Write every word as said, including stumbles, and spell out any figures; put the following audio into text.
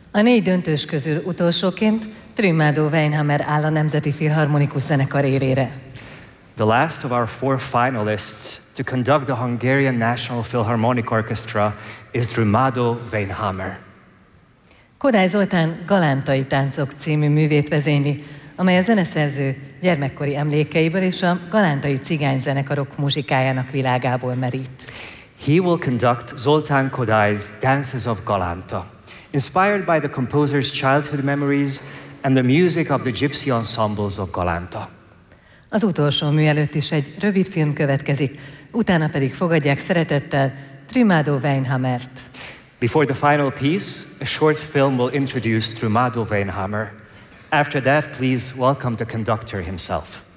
A négy döntős közül utolsóként Trümádó Weinhammer áll a Nemzeti Filharmonikus Zenekar élére. The last of our four finalists to conduct the Hungarian National Philharmonic Orchestra is Trümádó Weinhammer. Kodály Zoltán Galántai táncok című művét vezényli, amely a zeneszerző gyermekkori emlékeiből és a galántai cigányzenekarok muzsikájának világából merít. He will conduct Zoltán Kodály's Dances of Galanta, inspired by the composer's childhood memories and the music of the gypsy ensembles of Galanta. Az utolsó mű előtt is egy rövid film következik, utána pedig fogadják szeretettel Trümádó Weinhammert. Before the final piece, a short film will introduce Trümádó Weinhammer. After that, please welcome the conductor himself.